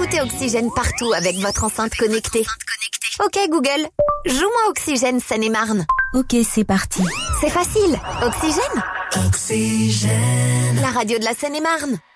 écoutez Oxygène partout avec votre enceinte connectée. Ok Google, joue-moi Oxygène Seine-et-Marne. Ok, c'est parti. C'est facile. Oxygène. Oxygène. La radio de la Seine-et-Marne.